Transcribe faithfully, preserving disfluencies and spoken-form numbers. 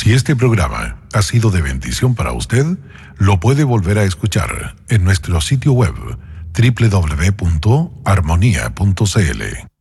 Si este programa ha sido de bendición para usted, lo puede volver a escuchar en nuestro sitio web doble u doble u doble u punto armonía punto c l.